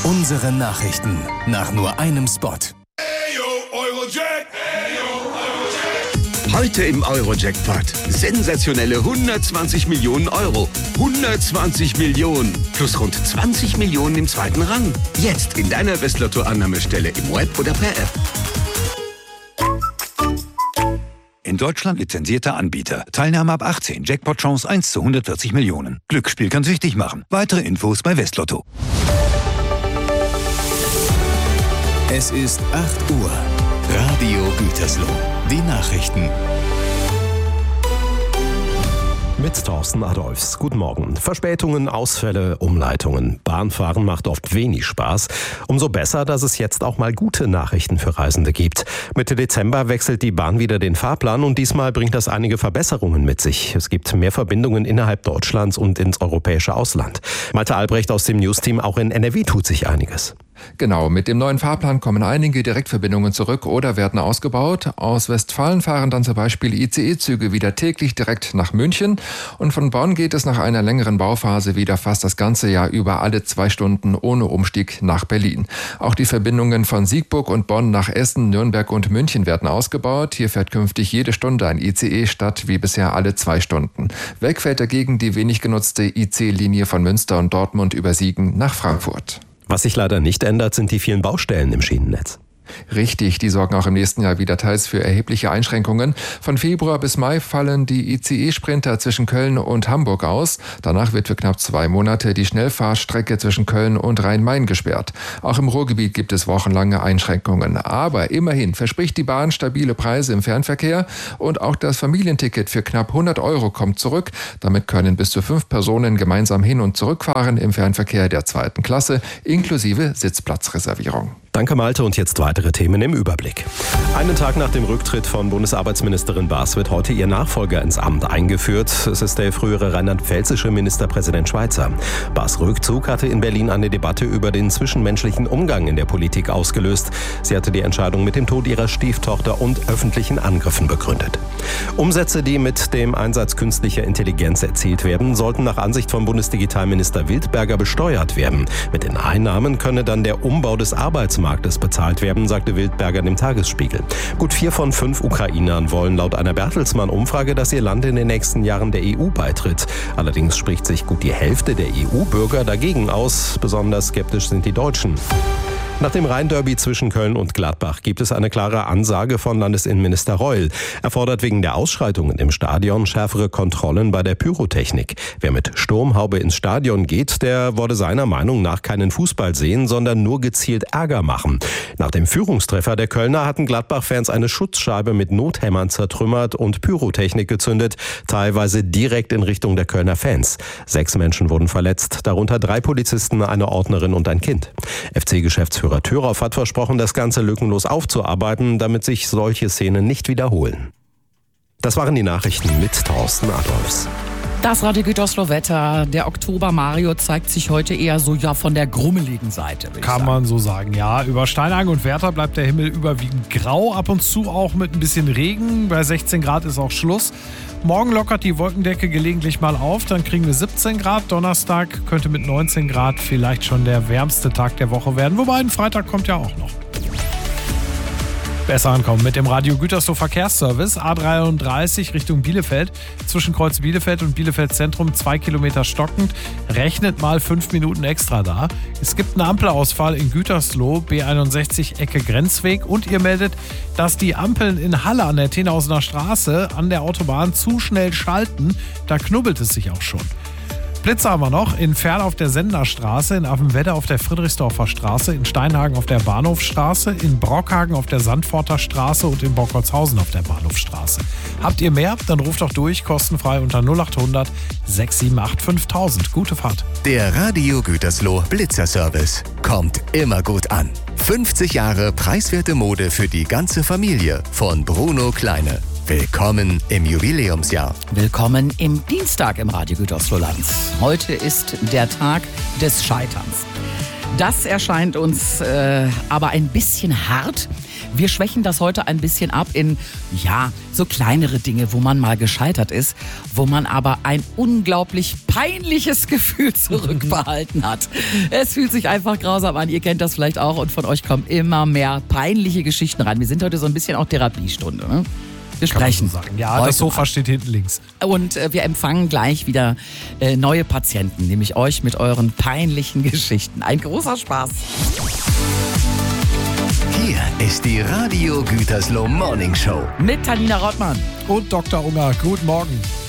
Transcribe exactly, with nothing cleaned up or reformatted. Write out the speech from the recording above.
Unsere Nachrichten nach nur einem Spot. Heute im Euro-Jackpot. Sensationelle hundertzwanzig Millionen Euro. hundertzwanzig Millionen. Plus rund zwanzig Millionen im zweiten Rang. Jetzt in deiner Westlotto-Annahmestelle im Web oder per App. In Deutschland lizenzierter Anbieter. Teilnahme ab achtzehn. Jackpot-Chance eins zu hundertvierzig Millionen. Glücksspiel kann süchtig machen. Weitere Infos bei Westlotto. Es ist acht Uhr. Radio Gütersloh. Die Nachrichten. Mit Thorsten Adolfs. Guten Morgen. Verspätungen, Ausfälle, Umleitungen. Bahnfahren macht oft wenig Spaß. Umso besser, dass es jetzt auch mal gute Nachrichten für Reisende gibt. Mitte Dezember wechselt die Bahn wieder den Fahrplan und diesmal bringt das einige Verbesserungen mit sich. Es gibt mehr Verbindungen innerhalb Deutschlands und ins europäische Ausland. Malte Albrecht aus dem News-Team, auch in N R W tut sich einiges. Genau, mit dem neuen Fahrplan kommen einige Direktverbindungen zurück oder werden ausgebaut. Aus Westfalen fahren dann zum Beispiel I C E-Züge wieder täglich direkt nach München. Und von Bonn geht es nach einer längeren Bauphase wieder fast das ganze Jahr über alle zwei Stunden ohne Umstieg nach Berlin. Auch die Verbindungen von Siegburg und Bonn nach Essen, Nürnberg und München werden ausgebaut. Hier fährt künftig jede Stunde ein I C E statt wie bisher alle zwei Stunden. Weg fällt dagegen die wenig genutzte I C-Linie von Münster und Dortmund über Siegen nach Frankfurt. Was sich leider nicht ändert, sind die vielen Baustellen im Schienennetz. Richtig, die sorgen auch im nächsten Jahr wieder teils für erhebliche Einschränkungen. Von Februar bis Mai fallen die I C E-Sprinter zwischen Köln und Hamburg aus. Danach wird für knapp zwei Monate die Schnellfahrstrecke zwischen Köln und Rhein-Main gesperrt. Auch im Ruhrgebiet gibt es wochenlange Einschränkungen. Aber immerhin verspricht die Bahn stabile Preise im Fernverkehr und auch das Familienticket für knapp hundert Euro kommt zurück. Damit können bis zu fünf Personen gemeinsam hin- und zurückfahren im Fernverkehr der zweiten Klasse, inklusive Sitzplatzreservierung. Danke Malte und jetzt weitere Themen im Überblick. Einen Tag nach dem Rücktritt von Bundesarbeitsministerin Baas wird heute ihr Nachfolger ins Amt eingeführt. Es ist der frühere rheinland-pfälzische Ministerpräsident Schweizer. Baas' Rückzug hatte in Berlin eine Debatte über den zwischenmenschlichen Umgang in der Politik ausgelöst. Sie hatte die Entscheidung mit dem Tod ihrer Stieftochter und öffentlichen Angriffen begründet. Umsätze, die mit dem Einsatz künstlicher Intelligenz erzielt werden, sollten nach Ansicht von Bundesdigitalminister Wildberger besteuert werden. Mit den Einnahmen könne dann der Umbau des Arbeitsmarktes bezahlt werden, sagte Wildberger dem Tagesspiegel. Gut vier von fünf Ukrainern wollen laut einer Bertelsmann-Umfrage, dass ihr Land in den nächsten Jahren der E U beitritt. Allerdings spricht sich gut die Hälfte der E U-Bürger dagegen aus. Besonders skeptisch sind die Deutschen. Nach dem Rhein-Derby zwischen Köln und Gladbach gibt es eine klare Ansage von Landesinnenminister Reul. Er fordert wegen der Ausschreitungen im Stadion schärfere Kontrollen bei der Pyrotechnik. Wer mit Sturmhaube ins Stadion geht, der wolle seiner Meinung nach keinen Fußball sehen, sondern nur gezielt Ärger machen. Nach dem Führungstreffer der Kölner hatten Gladbach-Fans eine Schutzscheibe mit Nothämmern zertrümmert und Pyrotechnik gezündet, teilweise direkt in Richtung der Kölner Fans. Sechs Menschen wurden verletzt, darunter drei Polizisten, eine Ordnerin und ein Kind. F C-Geschäftsführer Thüroff hat versprochen, das Ganze lückenlos aufzuarbeiten, damit sich solche Szenen nicht wiederholen. Das waren die Nachrichten mit Thorsten Adolfs. Das Radio Gütersloh Wetter. Der Oktober Mario zeigt sich heute eher so ja von der grummeligen Seite. Kann man so sagen, ja. Über Steinhagen und Werther bleibt der Himmel überwiegend grau, ab und zu auch mit ein bisschen Regen. Bei sechzehn Grad ist auch Schluss. Morgen lockert die Wolkendecke gelegentlich mal auf, dann kriegen wir siebzehn Grad. Donnerstag könnte mit neunzehn Grad vielleicht schon der wärmste Tag der Woche werden. Wobei ein Freitag kommt ja auch noch. Besser ankommen mit dem Radio Gütersloh Verkehrsservice A dreiunddreißig Richtung Bielefeld. Zwischen Kreuz Bielefeld und Bielefeld Zentrum zwei Kilometer stockend. Rechnet mal fünf Minuten extra da. Es gibt einen Ampelausfall in Gütersloh, B einundsechzig Ecke Grenzweg. Und ihr meldet, dass die Ampeln in Halle an der Tenhausener Straße an der Autobahn zu schnell schalten. Da knubbelt es sich auch schon. Blitze haben wir noch in Ferl auf der Senderstraße, in Affenwedde auf der Friedrichsdorfer Straße, in Steinhagen auf der Bahnhofstraße, in Brockhagen auf der Sandforter Straße und in Bockertshausen auf der Bahnhofstraße. Habt ihr mehr? Dann ruft doch durch, kostenfrei unter null acht hundert sechs sieben acht fünftausend. Gute Fahrt. Der Radio Gütersloh Blitzerservice kommt immer gut an. fünfzig Jahre preiswerte Mode für die ganze Familie von Bruno Kleine. Willkommen im Jubiläumsjahr. Willkommen im Dienstag im Radio Gütersloh-Land. Heute ist der Tag des Scheiterns. Das erscheint uns äh, aber ein bisschen hart. Wir schwächen das heute ein bisschen ab in, ja, so kleinere Dinge, wo man mal gescheitert ist, wo man aber ein unglaublich peinliches Gefühl zurückbehalten hat. Es fühlt sich einfach grausam an. Ihr kennt das vielleicht auch und von euch kommen immer mehr peinliche Geschichten rein. Wir sind heute so ein bisschen auch Therapiestunde, ne? Wir sprechen. So sagen. Ja, das Sofa steht hinten links. Und äh, wir empfangen gleich wieder äh, neue Patienten, nämlich euch mit euren peinlichen Geschichten. Ein großer Spaß. Hier ist die Radio Gütersloh Morning Show. Mit Tanina Rottmann. Und Doktor Unger, guten Morgen.